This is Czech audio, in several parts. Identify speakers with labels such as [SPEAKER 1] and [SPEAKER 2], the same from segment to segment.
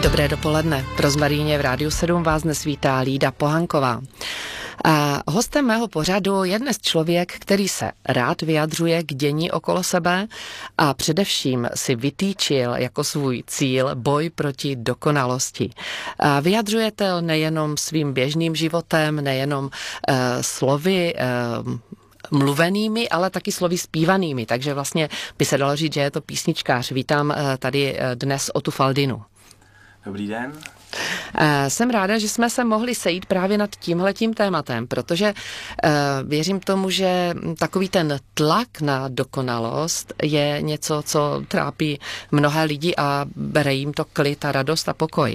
[SPEAKER 1] Dobré dopoledne. V Rozmaríně v Rádiu 7 vás dnes vítá Lída Pohanková. A hostem mého pořadu je dnes člověk, který se rád vyjadřuje k dění okolo sebe a především si vytýčil jako svůj cíl boj proti dokonalosti. A vyjadřuje to nejenom svým běžným životem, nejenom slovy mluvenými, ale taky slovy zpívanými. Takže vlastně by se dalo říct, že je to písničkář. Vítám tady dnes Otu Faldinu.
[SPEAKER 2] Dobrý den.
[SPEAKER 1] Jsem ráda, že jsme se mohli sejít právě nad tímhletím tématem, protože věřím tomu, že takový ten tlak na dokonalost je něco, co trápí mnohé lidi a bere jim to klid a radost a pokoj.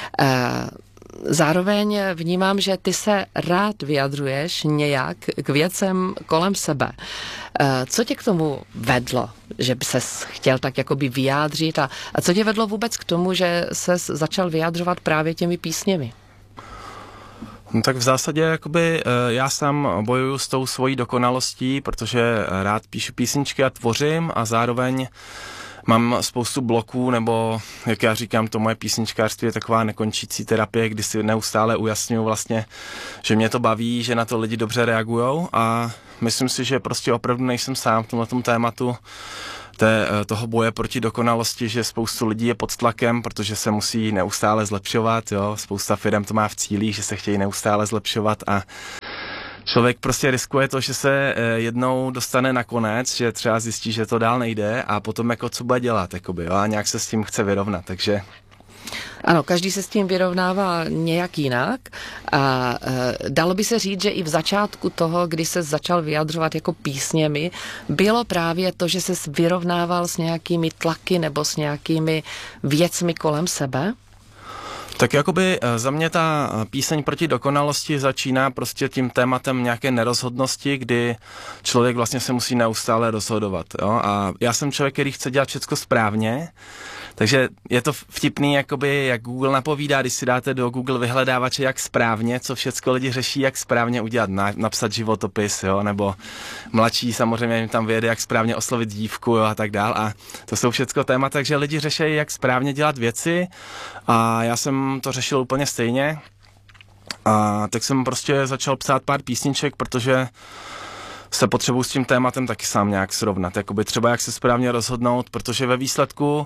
[SPEAKER 1] Zároveň vnímám, že ty se rád vyjadřuješ nějak k věcem kolem sebe. Co tě k tomu vedlo, že by ses chtěl tak jakoby vyjádřit a co tě vedlo vůbec k tomu, že ses začal vyjadřovat právě těmi písněmi?
[SPEAKER 2] No tak v zásadě jakoby já sám bojuju s tou svojí dokonalostí, protože rád píšu písničky a tvořím a zároveň mám spoustu bloků, nebo jak já říkám, to moje písničkářství je taková nekončící terapie, kdy si neustále ujasňuju vlastně, že mě to baví, že na to lidi dobře reagujou a myslím si, že prostě opravdu nejsem sám v tomhletom tématu toho boje proti dokonalosti, že spoustu lidí je pod tlakem, protože se musí neustále zlepšovat, jo, spousta firem to má v cílích, že se chtějí neustále zlepšovat a člověk prostě riskuje to, že se jednou dostane na konec, že třeba zjistí, že to dál nejde a potom jako co bude dělat, jakoby, jo, a nějak se s tím chce vyrovnat, takže...
[SPEAKER 1] Ano, každý se s tím vyrovnává nějak jinak a dalo by se říct, že i v začátku toho, kdy se začal vyjadřovat jako písněmi, bylo právě to, že se vyrovnával s nějakými tlaky nebo s nějakými věcmi kolem sebe?
[SPEAKER 2] Tak jakoby za mě ta píseň proti dokonalosti začíná prostě tím tématem nějaké nerozhodnosti, kdy člověk vlastně se musí neustále rozhodovat. Jo? A já jsem člověk, který chce dělat všecko správně, takže je to vtipný, jakoby, jak Google napovídá, když si dáte do Google vyhledávače, jak správně, co všecko lidi řeší, jak správně udělat, napsat životopis, jo? Nebo mladší samozřejmě jim tam vyjede, jak správně oslovit dívku, jo? A tak dál. A to jsou všecko témata, takže lidi řeší, jak správně dělat věci a já jsem to řešil úplně stejně a tak jsem prostě začal psát pár písniček, protože se potřebuji s tím tématem taky sám nějak srovnat, jakoby třeba jak se správně rozhodnout, protože ve výsledku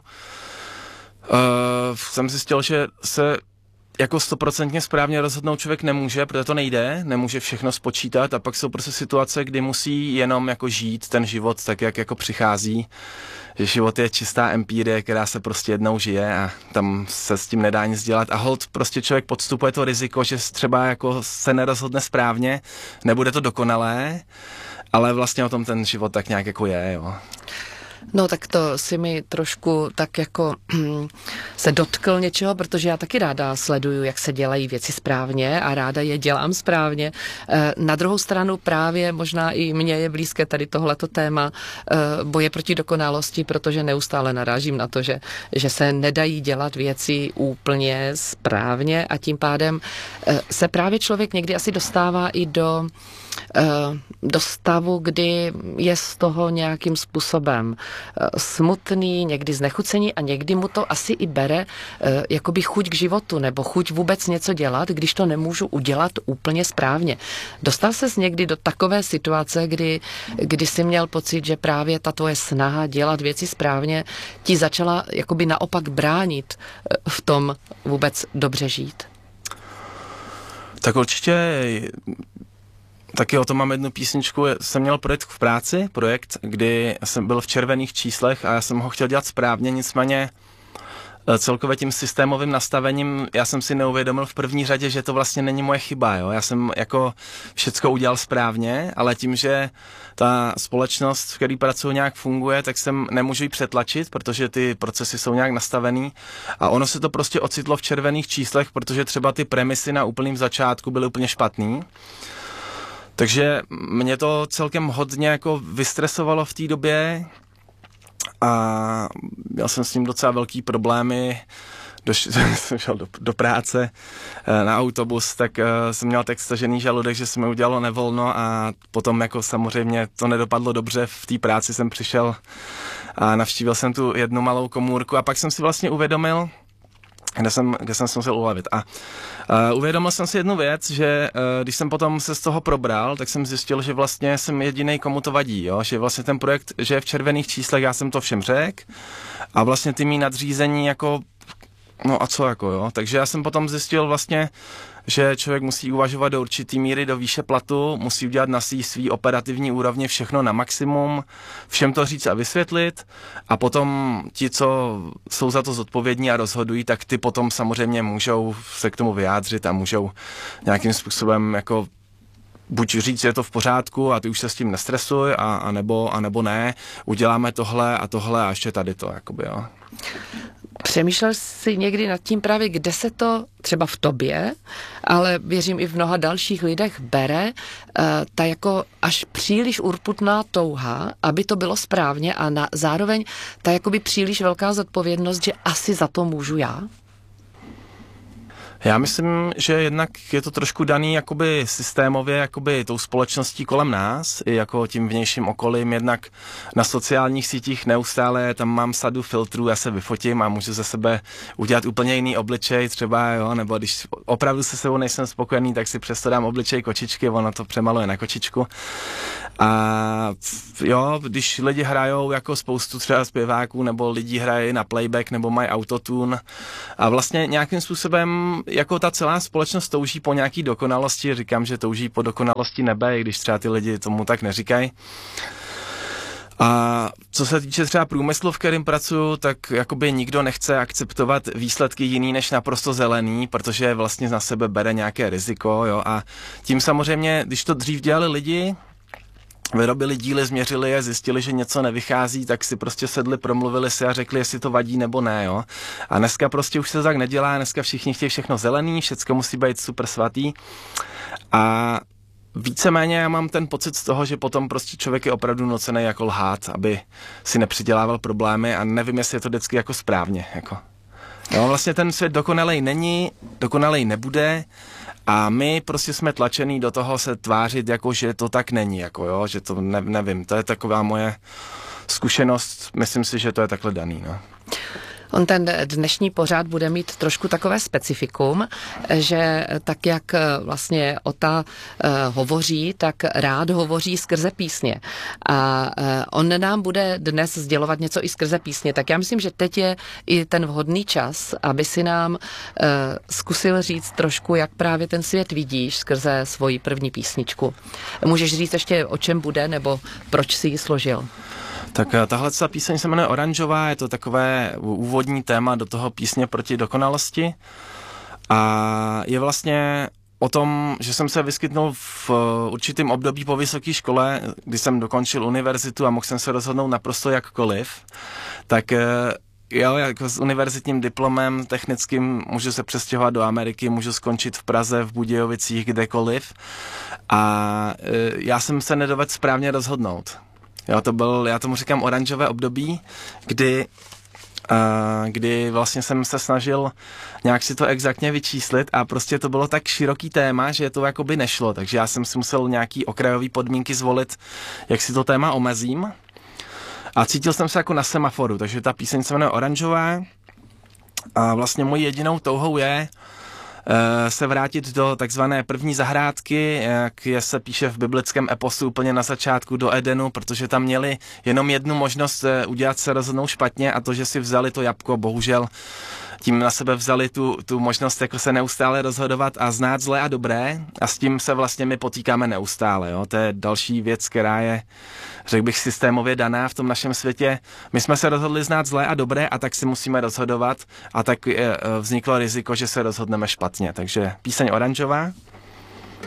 [SPEAKER 2] jsem zjistil, že se jako 100% správně rozhodnout člověk nemůže, protože to nejde, nemůže všechno spočítat a pak jsou prostě situace, kdy musí jenom jako žít ten život tak, jak jako přichází, že život je čistá empírie, která se prostě jednou žije a tam se s tím nedá nic dělat a holt prostě člověk podstupuje to riziko, že třeba jako se nerozhodne správně, nebude to dokonalé, ale vlastně o tom ten život tak nějak jako je, jo.
[SPEAKER 1] No tak to si mi trošku tak jako se dotkl něčeho, protože já taky ráda sleduju, jak se dělají věci správně a ráda je dělám správně. Na druhou stranu právě možná i mně je blízké tady tohleto téma boje proti dokonalosti, protože neustále narážím na to, že se nedají dělat věci úplně správně a tím pádem se právě člověk někdy asi dostává i do stavu, kdy je z toho nějakým způsobem smutný, někdy znechucený a někdy mu to asi i bere jakoby chuť k životu nebo chuť vůbec něco dělat, když to nemůžu udělat úplně správně. Dostal ses někdy do takové situace, kdy jsi měl pocit, že právě ta tvoje snaha dělat věci správně ti začala jakoby naopak bránit v tom vůbec dobře žít?
[SPEAKER 2] Tak určitě taky o tom mám jednu písničku, jsem měl projekt, kdy jsem byl v červených číslech a já jsem ho chtěl dělat správně, nicméně celkově tím systémovým nastavením já jsem si neuvědomil v první řadě, že to vlastně není moje chyba, jo? Já jsem jako všecko udělal správně, ale tím, že ta společnost, v které pracuji, nějak funguje, tak jsem nemůžu ji přetlačit, protože ty procesy jsou nějak nastavený a ono se to prostě ocitlo v červených číslech, protože třeba ty premisy na úplném začátku byly úplně špatný. Takže mě to celkem hodně jako vystresovalo v té době a měl jsem s tím docela velký problémy. Jsem šel do práce na autobus, tak jsem měl tak stažený žaludek, že se mi udělalo nevolno a potom jako samozřejmě to nedopadlo dobře. V té práci jsem přišel a navštívil jsem tu jednu malou komůrku a pak jsem si vlastně uvědomil, kde jsem se musel ulevit. A uvědomil jsem si jednu věc, že když jsem potom se z toho probral, tak jsem zjistil, že vlastně jsem jedinej, komu to vadí, jo? Že vlastně ten projekt, že je v červených číslech, já jsem to všem řekl a vlastně ty mý nadřízení jako, no a co jako, jo? Takže já jsem potom zjistil vlastně, že člověk musí uvažovat do určitý míry do výše platu, musí udělat na svý operativní úrovni všechno na maximum, všem to říct a vysvětlit a potom ti, co jsou za to zodpovědní a rozhodují, tak ty potom samozřejmě můžou se k tomu vyjádřit a můžou nějakým způsobem jako buď říct, že je to v pořádku a ty už se s tím nestresuj, a nebo ne, uděláme tohle a ještě tady to, jakoby, jo.
[SPEAKER 1] Přemýšlel jsi někdy nad tím právě, kde se to třeba v tobě, ale věřím i v mnoha dalších lidech bere, ta jako až příliš urputná touha, aby to bylo správně a zároveň ta jakoby příliš velká zodpovědnost, že asi za to můžu já?
[SPEAKER 2] Já myslím, že jednak je to trošku daný jakoby systémově, jakoby tou společností kolem nás, i jako tím vnějším okolím, jednak na sociálních sítích neustále, tam mám sadu filtrů, já se vyfotím a můžu ze sebe udělat úplně jiný obličej třeba, jo, nebo když opravdu se sebou nejsem spokojený, tak si přesto dám obličej kočičky, ono to přemaluje na kočičku. A jo, když lidi hrajou jako spoustu třeba zpěváků, nebo lidi hrají na playback, nebo mají autotune a vlastně nějakým způsobem jako ta celá společnost touží po nějaký dokonalosti, říkám, že touží po dokonalosti nebe, i když třeba ty lidi tomu tak neříkají. A co se týče třeba průmyslu, v kterém pracuju, tak jakoby nikdo nechce akceptovat výsledky jiný než naprosto zelený, protože vlastně na sebe bere nějaké riziko, jo, a tím samozřejmě, když to dřív dělali lidi, vyrobili díly, změřili je, zjistili, že něco nevychází, tak si prostě sedli, promluvili si a řekli, jestli to vadí nebo ne, jo. A dneska prostě už se tak nedělá, dneska všichni chtějí všechno zelený, všecko musí být super svatý. A víceméně já mám ten pocit z toho, že potom prostě člověk je opravdu nucený jako lhát, aby si nepřidělával problémy a nevím, jestli je to vždycky jako správně, jako. No, vlastně ten svět dokonalej není, dokonalej nebude a my prostě jsme tlačený do toho se tvářit, jako že to tak není, jako jo, že to nevím, to je taková moje zkušenost, myslím si, že to je takhle daný, no.
[SPEAKER 1] On ten dnešní pořád bude mít trošku takové specifikum, že tak, jak vlastně Ota hovoří, tak rád hovoří skrze písně. A on nám bude dnes sdělovat něco i skrze písně. Tak já myslím, že teď je i ten vhodný čas, aby si nám zkusil říct trošku, jak právě ten svět vidíš skrze svoji první písničku. Můžeš říct ještě, o čem bude, nebo proč si ji složil?
[SPEAKER 2] Tak tahle píseň se jmenuje Oranžová, je to takové úvodní téma do toho písně proti dokonalosti a je vlastně o tom, že jsem se vyskytnul v určitým období po vysoké škole, kdy jsem dokončil univerzitu a mohl jsem se rozhodnout naprosto jakkoliv, tak jo, jako s univerzitním diplomem technickým můžu se přestěhovat do Ameriky, můžu skončit v Praze, v Budějovicích, kdekoliv a já jsem se nedovedl správně rozhodnout. Jo, já tomu říkám oranžové období, kdy vlastně jsem se snažil nějak si to exaktně vyčíslit a prostě to bylo tak široký téma, že to jakoby nešlo, takže já jsem si musel nějaký okrajový podmínky zvolit, jak si to téma omezím a cítil jsem se jako na semaforu, takže ta píseň se jmenuje Oranžová a vlastně mojí jedinou touhou je se vrátit do takzvané první zahrádky, jak se píše v biblickém eposu úplně na začátku, do Edenu, protože tam měli jenom jednu možnost udělat se rozhodnout špatně a to, že si vzali to jabko, bohužel tím na sebe vzali tu možnost jako se neustále rozhodovat a znát zlé a dobré a s tím se vlastně my potýkáme neustále. Jo? To je další věc, která je, řekl bych, systémově daná v tom našem světě. My jsme se rozhodli znát zlé a dobré a tak si musíme rozhodovat a tak vzniklo riziko, že se rozhodneme špatně. Takže píseň Oranžová.